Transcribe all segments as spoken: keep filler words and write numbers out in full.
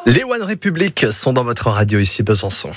Les One Republic sont dans votre radio ici Besançon.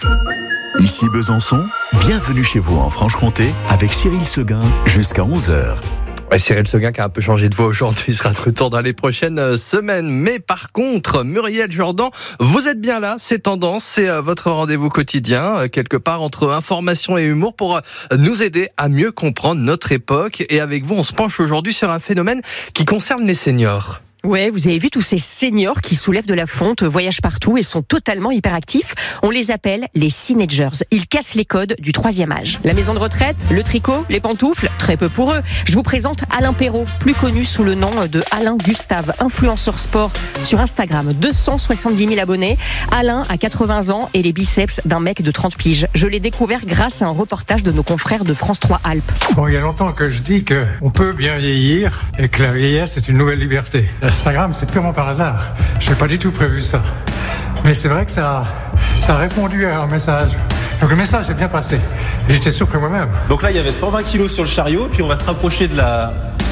Ici Besançon, bienvenue chez vous en Franche-Comté avec Cyril Seguin jusqu'à onze heures. Ouais, Cyril Seguin qui a un peu changé de voix aujourd'hui sera de retour dans les prochaines semaines. Mais par contre, Muriel Jourdan, vous êtes bien là, c'est Tendance, c'est votre rendez-vous quotidien, quelque part entre information et humour pour nous aider à mieux comprendre notre époque. Et avec vous, on se penche aujourd'hui sur un phénomène qui concerne les seniors. Ouais, vous avez vu tous ces seniors qui soulèvent de la fonte, voyagent partout et sont totalement hyperactifs. On les appelle les teenagers. Ils cassent les codes du troisième âge. La maison de retraite, le tricot, les pantoufles, très peu pour eux. Je vous présente Alain Perrault, plus connu sous le nom de Alain Gustave, influenceur sport sur Instagram. deux cent soixante-dix mille abonnés. Alain a quatre-vingts ans et les biceps d'un mec de trente piges. Je l'ai découvert grâce à un reportage de nos confrères de France trois Alpes. Bon, il y a longtemps que je dis qu'on peut bien vieillir et que la vieillesse est une nouvelle liberté. Instagram, c'est purement par hasard. Je n'ai pas du tout prévu ça. Mais c'est vrai que ça, ça a répondu à un message. Donc le message est bien passé. Et j'étais surpris moi-même. Donc là, il y avait cent vingt kilos sur le chariot, puis on va se rapprocher de la...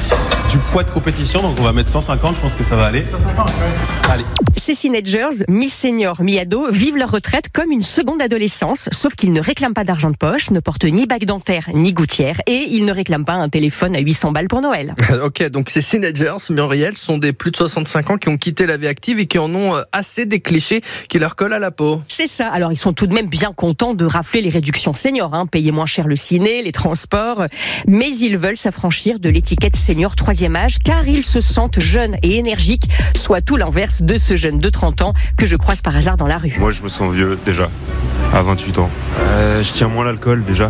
du poids de compétition, donc on va mettre cent cinquante, je pense que ça va aller. cent cinquante, oui. Allez. Ces teenagers, mi-seniors, mi-ados, vivent leur retraite comme une seconde adolescence, sauf qu'ils ne réclament pas d'argent de poche, ne portent ni bague dentaire, ni gouttière, et ils ne réclament pas un téléphone à huit cents balles pour Noël. Ok, donc ces teenagers, Muriel, sont des plus de soixante-cinq ans qui ont quitté la vie active et qui en ont assez des clichés qui leur collent à la peau. C'est ça, alors ils sont tout de même bien contents de rafler les réductions seniors, hein, payer moins cher le ciné, les transports, mais ils veulent s'affranchir de l'étiquette senior troisième âge, car ils se sentent jeunes et énergiques, soit tout l'inverse de ce jeune de trente ans que je croise par hasard dans la rue. Moi je me sens vieux déjà, à vingt-huit ans. Euh, je tiens moins l'alcool déjà.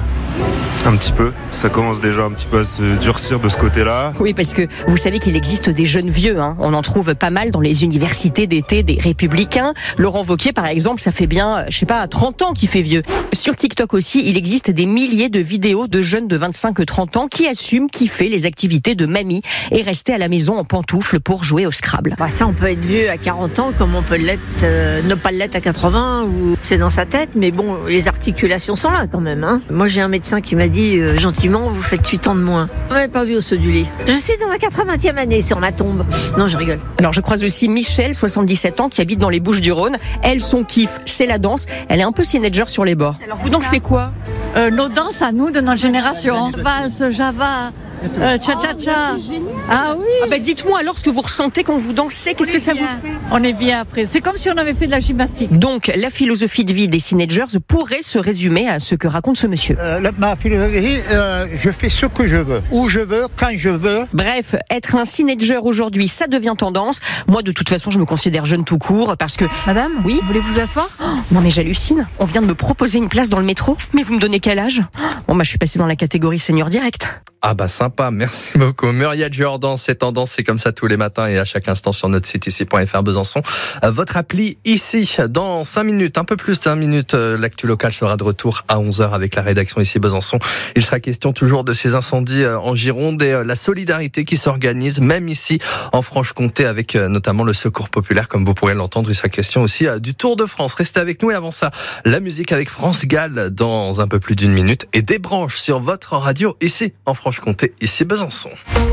Un petit peu, ça commence déjà un petit peu à se durcir de ce côté-là. Oui, parce que vous savez qu'il existe des jeunes vieux, hein. On en trouve pas mal dans les universités d'été des Républicains. Laurent Wauquiez, par exemple, ça fait bien, je sais pas, trente ans qu'il fait vieux. Sur TikTok aussi, il existe des milliers de vidéos de jeunes de vingt-cinq à trente ans qui assument kiffer les activités de mamie et rester à la maison en pantoufles pour jouer au Scrabble. Bah ça, on peut être vieux à quarante ans comme on peut l'être, euh, ne pas l'être à quatre-vingts, ou c'est dans sa tête, mais bon, les articulations sont là quand même, hein. Moi, j'ai un médecin qui m'a dit Euh, gentiment, vous faites huit ans de moins. On m'avait pas vu au saut du lit. Je suis dans ma quatre-vingtième année sur ma tombe. Non, je rigole. Alors, je croise aussi Michel, soixante-dix-sept ans, qui habite dans les Bouches-du-Rhône. Elle, son kiff, c'est la danse. Elle est un peu teenager sur les bords. Alors, vous dansez quoi ? euh, Nos danses à nous, de notre génération. Valse, Java... Euh, cha cha cha. Ah oui. Ah bah dites-moi alors ce que vous ressentez quand vous dansez. Qu'est-ce que ça vous fait ? On est bien après. C'est comme si on avait fait de la gymnastique. Donc la philosophie de vie des teenagers pourrait se résumer à ce que raconte ce monsieur. Euh, la, ma philosophie, euh, je fais ce que je veux, où je veux, quand je veux. Bref, être un teenager aujourd'hui, ça devient tendance. Moi, de toute façon, je me considère jeune tout court parce que. Madame, oui, vous voulez vous asseoir ? Oh, non mais j'hallucine. On vient de me proposer une place dans le métro, mais vous me donnez quel âge ? Bon bah je suis passée dans la catégorie senior direct. Ah bah sympa, merci beaucoup. Muriel Jourdan, c'est Tendance, c'est comme ça tous les matins et à chaque instant sur notre site ici point f r Besançon. Votre appli ici, dans cinq minutes, un peu plus d'un minute, l'actu local sera de retour à onze heures avec la rédaction ici Besançon. Il sera question toujours de ces incendies en Gironde et la solidarité qui s'organise, même ici en Franche-Comté, avec notamment le Secours Populaire, comme vous pourrez l'entendre. Il sera question aussi du Tour de France. Restez avec nous et avant ça, la musique avec France Gall dans un peu plus d'une minute et des branches sur votre radio ici en Franche-Comté. Comté, ici Besançon.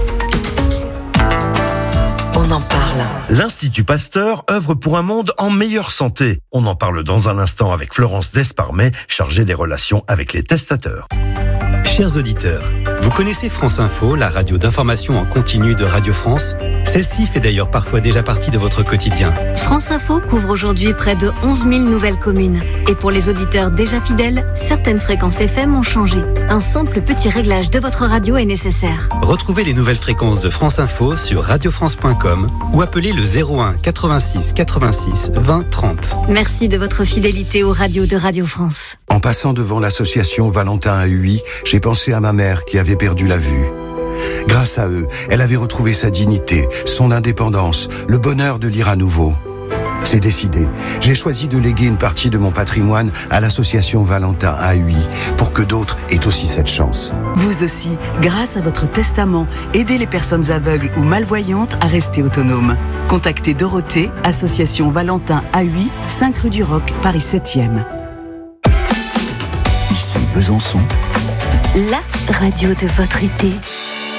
On en parle. L'Institut Pasteur œuvre pour un monde en meilleure santé. On en parle dans un instant avec Florence Desparmet, chargée des relations avec les testateurs. Chers auditeurs, vous connaissez France Info, la radio d'information en continu de Radio France ? Celle-ci fait d'ailleurs parfois déjà partie de votre quotidien. France Info couvre aujourd'hui près de onze mille nouvelles communes. Et pour les auditeurs déjà fidèles, certaines fréquences F M ont changé. Un simple petit réglage de votre radio est nécessaire. Retrouvez les nouvelles fréquences de France Info sur radio france point com ou appelez le zéro un quatre-vingt-six quatre-vingt-six vingt trente. Merci de votre fidélité aux radios de Radio France. En passant devant l'association Valentin à Huy, j'ai pensé à ma mère qui avait perdu la vue. Grâce à eux, elle avait retrouvé sa dignité, son indépendance, le bonheur de lire à nouveau. C'est décidé. J'ai choisi de léguer une partie de mon patrimoine à l'association Valentin à Huy pour que d'autres aient aussi cette chance. Vous aussi, grâce à votre testament, aidez les personnes aveugles ou malvoyantes à rester autonomes. Contactez Dorothée, association Valentin à Huy, cinq rue du Roc, Paris septième. Ici Besançon. La radio de votre été.